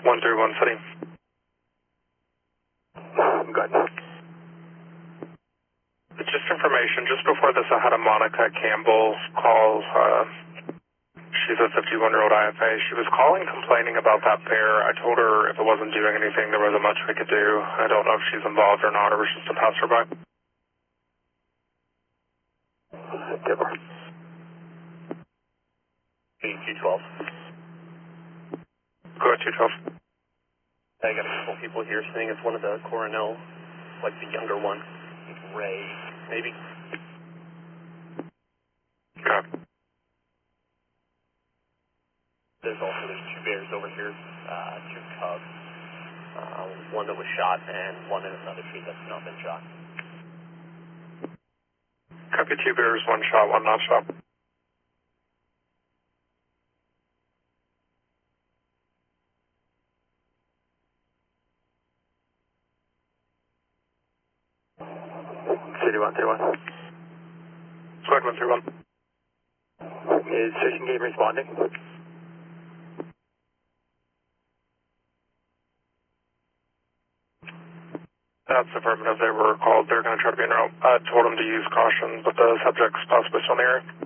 131 City. Good. Just information, just before this I had a Monica Campbell call. She's a 51-year-old IFA. She was calling complaining about that bear. I told her if it wasn't doing anything, there wasn't much we could do. I don't know if she's involved or not, or was just a passerby. Give her. 212. Go ahead, 212. I got a couple people here saying it's one of the Coronel, like the younger one. Ray, maybe. Okay. There's two bears over here, two cubs, one that was shot and one in another tree that's not been shot. Copy, 2 bears, 1 shot, 1 not shot. City 131. Squad 131. Is Fishing Game responding? That's affirmative. They were called. They're going to try to be in route. I told them to use caution, but the subject's possibly still in the area.